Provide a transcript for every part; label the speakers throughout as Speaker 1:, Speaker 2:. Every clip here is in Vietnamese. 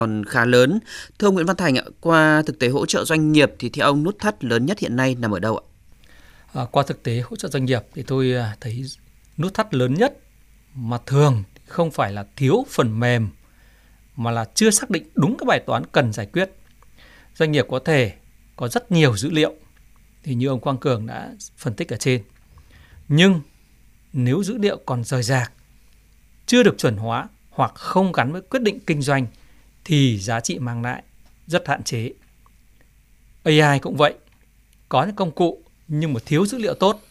Speaker 1: còn khá lớn. Thưa ông Nguyễn Văn Thành ạ, qua thực tế hỗ trợ doanh nghiệp thì theo ông nút thắt lớn nhất hiện nay nằm ở đâu ạ?
Speaker 2: Qua thực tế hỗ trợ doanh nghiệp thì tôi thấy nút thắt lớn nhất mà thường không phải là thiếu phần mềm mà là chưa xác định đúng cái bài toán cần giải quyết. Doanh nghiệp có thể có rất nhiều dữ liệu thì như ông Quang Cường đã phân tích ở trên. Nhưng nếu dữ liệu còn rời rạc, chưa được chuẩn hóa hoặc không gắn với quyết định kinh doanh thì giá trị mang lại rất hạn chế. AI cũng vậy, có những công cụ nhưng mà thiếu dữ liệu tốt,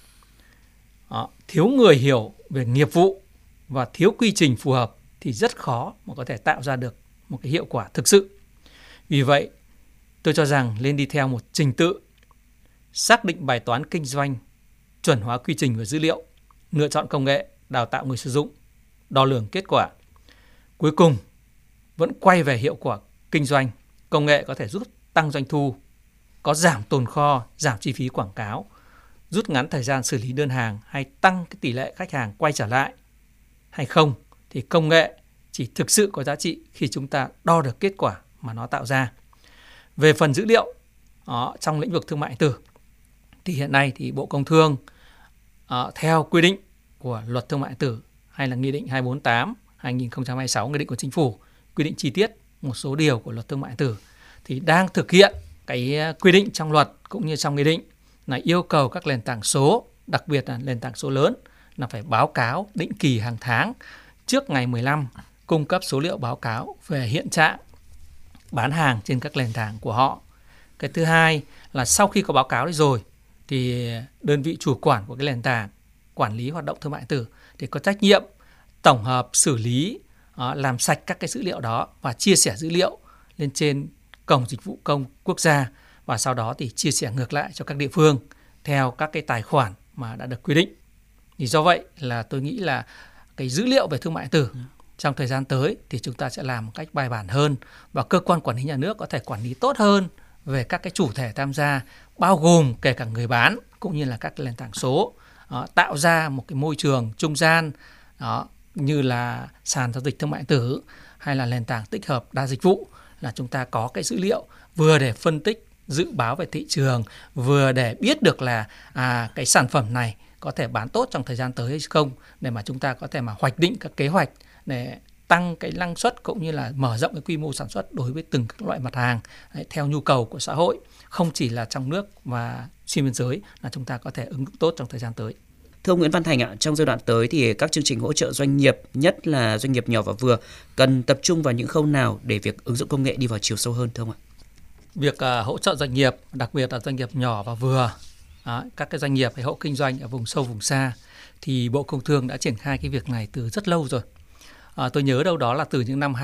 Speaker 2: thiếu người hiểu về nghiệp vụ và thiếu quy trình phù hợp thì rất khó mà có thể tạo ra được một cái hiệu quả thực sự. Vì vậy, tôi cho rằng nên đi theo một trình tự, xác định bài toán kinh doanh, chuẩn hóa quy trình và dữ liệu, lựa chọn công nghệ, đào tạo người sử dụng, đo lường kết quả. Cuối cùng, vẫn quay về hiệu quả kinh doanh. Công nghệ có thể giúp tăng doanh thu, có giảm tồn kho, giảm chi phí quảng cáo, rút ngắn thời gian xử lý đơn hàng hay tăng cái tỷ lệ khách hàng quay trở lại hay không, thì công nghệ chỉ thực sự có giá trị khi chúng ta đo được kết quả mà nó tạo ra. Về phần dữ liệu trong lĩnh vực thương mại điện tử thì hiện nay thì Bộ Công Thương theo quy định của Luật Thương mại điện tử hay là Nghị định 248/2026, Nghị định của Chính phủ quy định chi tiết một số điều của Luật Thương mại điện tử thì đang thực hiện cái quy định trong luật cũng như trong nghị định là yêu cầu các nền tảng số, đặc biệt là nền tảng số lớn là phải báo cáo định kỳ hàng tháng trước ngày 15 cung cấp số liệu báo cáo về hiện trạng bán hàng trên các nền tảng của họ. Cái thứ hai là sau khi có báo cáo đấy rồi thì đơn vị chủ quản của cái nền tảng quản lý hoạt động thương mại điện tử thì có trách nhiệm tổng hợp, xử lý, làm sạch các cái dữ liệu đó và chia sẻ dữ liệu lên trên cổng dịch vụ công quốc gia, và sau đó thì chia sẻ ngược lại cho các địa phương theo các cái tài khoản mà đã được quy định. Thì do vậy là tôi nghĩ là cái dữ liệu về thương mại điện tử trong thời gian tới thì chúng ta sẽ làm một cách bài bản hơn và cơ quan quản lý nhà nước có thể quản lý tốt hơn về các cái chủ thể tham gia, bao gồm kể cả người bán cũng như là các nền tảng số, tạo ra một cái môi trường trung gian như là sàn giao dịch thương mại điện tử hay là nền tảng tích hợp đa dịch vụ, là chúng ta có cái dữ liệu vừa để phân tích, dự báo về thị trường, vừa để biết được là cái sản phẩm này có thể bán tốt trong thời gian tới hay không, để mà chúng ta có thể mà hoạch định các kế hoạch để tăng cái năng suất cũng như là mở rộng cái quy mô sản xuất đối với từng các loại mặt hàng theo nhu cầu của xã hội, không chỉ là trong nước và xuyên biên giới, là chúng ta có thể ứng dụng tốt trong thời gian tới.
Speaker 1: Thưa ông Nguyễn Văn Thành ạ, trong giai đoạn tới thì các chương trình hỗ trợ doanh nghiệp, nhất là doanh nghiệp nhỏ và vừa, cần tập trung vào những khâu nào để việc ứng dụng công nghệ đi vào chiều sâu hơn thưa ông ạ?
Speaker 2: Việc hỗ trợ doanh nghiệp, đặc biệt là doanh nghiệp nhỏ và vừa, các cái doanh nghiệp hay hộ kinh doanh ở vùng sâu vùng xa, thì Bộ Công Thương đã triển khai cái việc này từ rất lâu rồi. Tôi nhớ đâu đó là từ những năm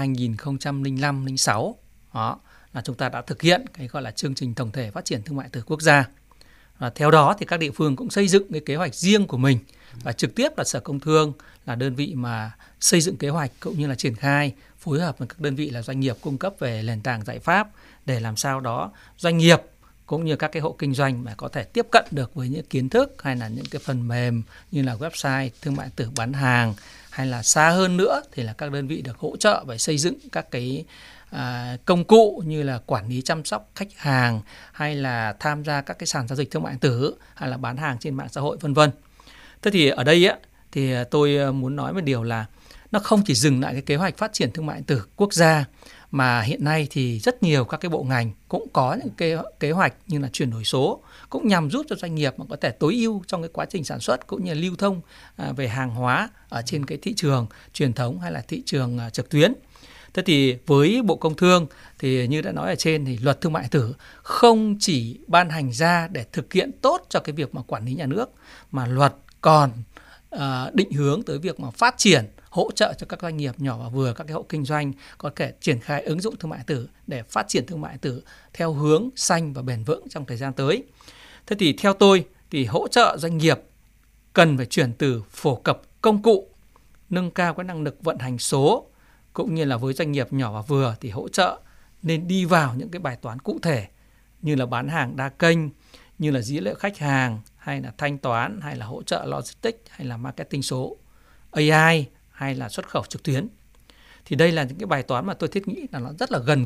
Speaker 2: 2005-06 là chúng ta đã thực hiện cái gọi là chương trình tổng thể phát triển thương mại điện tử quốc gia. Và theo đó thì các địa phương cũng xây dựng cái kế hoạch riêng của mình, và trực tiếp là Sở Công Thương là đơn vị mà xây dựng kế hoạch cũng như là triển khai, phối hợp với các đơn vị là doanh nghiệp cung cấp về nền tảng giải pháp để làm sao đó doanh nghiệp cũng như các cái hộ kinh doanh mà có thể tiếp cận được với những kiến thức hay là những cái phần mềm như là website thương mại điện tử bán hàng, hay là xa hơn nữa thì là các đơn vị được hỗ trợ về xây dựng các cái công cụ như là quản lý chăm sóc khách hàng, hay là tham gia các cái sàn giao dịch thương mại điện tử, hay là bán hàng trên mạng xã hội, vân vân. Thế thì ở đây thì tôi muốn nói một điều là nó không chỉ dừng lại cái kế hoạch phát triển thương mại điện tử quốc gia, mà hiện nay thì rất nhiều các cái bộ ngành cũng có những kế hoạch như là chuyển đổi số, cũng nhằm giúp cho doanh nghiệp mà có thể tối ưu trong cái quá trình sản xuất cũng như là lưu thông về hàng hóa ở trên cái thị trường truyền thống hay là thị trường trực tuyến. Thế thì với Bộ Công Thương thì như đã nói ở trên thì Luật Thương mại điện tử không chỉ ban hành ra để thực hiện tốt cho cái việc mà quản lý nhà nước, mà luật còn định hướng tới việc mà phát triển, hỗ trợ cho các doanh nghiệp nhỏ và vừa, các cái hộ kinh doanh có thể triển khai ứng dụng thương mại điện tử để phát triển thương mại điện tử theo hướng xanh và bền vững trong thời gian tới. Thế thì theo tôi thì hỗ trợ doanh nghiệp cần phải chuyển từ phổ cập công cụ, nâng cao cái năng lực vận hành số, cũng như là với doanh nghiệp nhỏ và vừa thì hỗ trợ nên đi vào những cái bài toán cụ thể như là bán hàng đa kênh, như là dữ liệu khách hàng, hay là thanh toán, hay là hỗ trợ logistics, hay là marketing số, AI, hay là xuất khẩu trực tuyến. Thì đây là những cái bài toán mà tôi thiết nghĩ là nó rất là gần